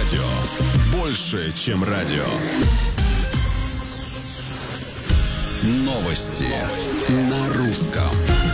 Радио. Больше, чем радио. Новости на русском.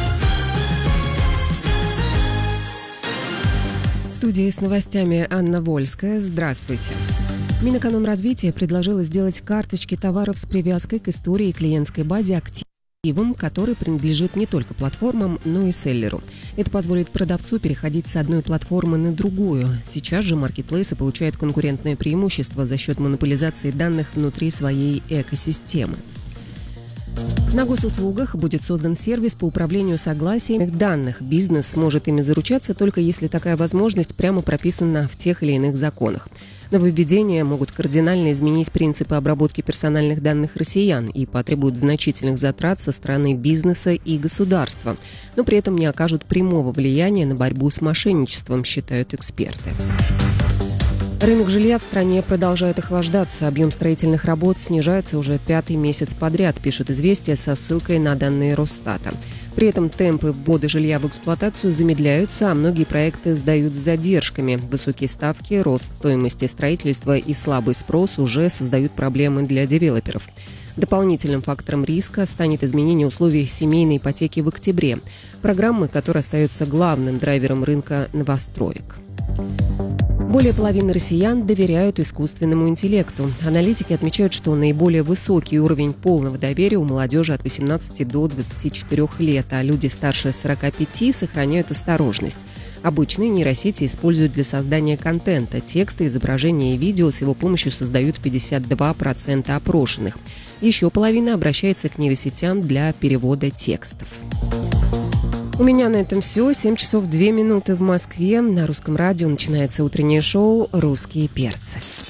В студии с новостями Анна Вольская. Здравствуйте. Минэкономразвития предложила сделать карточки товаров с привязкой к истории и клиентской базе активом, который принадлежит не только платформам, но и селлеру. Это позволит продавцу переходить с одной платформы на другую. Сейчас же маркетплейсы получают конкурентное преимущество за счет монополизации данных внутри своей экосистемы. На госуслугах будет создан сервис по управлению согласиями данных. Бизнес сможет ими заручаться только если такая возможность прямо прописана в тех или иных законах. Нововведения могут кардинально изменить принципы обработки персональных данных россиян и потребуют значительных затрат со стороны бизнеса и государства, но при этом не окажут прямого влияния на борьбу с мошенничеством, считают эксперты. Рынок жилья в стране продолжает охлаждаться. Объем строительных работ снижается уже 5-й месяц подряд, пишут «Известия» со ссылкой на данные Росстата. При этом темпы ввода жилья в эксплуатацию замедляются, а многие проекты сдают с задержками. Высокие ставки, рост стоимости строительства и слабый спрос уже создают проблемы для девелоперов. Дополнительным фактором риска станет изменение условий семейной ипотеки в октябре, программы, которая остается главным драйвером рынка новостроек. Более половины россиян доверяют искусственному интеллекту. Аналитики отмечают, что наиболее высокий уровень полного доверия у молодежи от 18 до 24 лет, а люди старше 45 сохраняют осторожность. Обычные нейросети используют для создания контента. Тексты, изображения и видео с его помощью создают 52% опрошенных. Еще половина обращается к нейросетям для перевода текстов. У меня на этом все. 7 часов 2 минуты в Москве. На Русском радио начинается утреннее шоу «Русские перцы».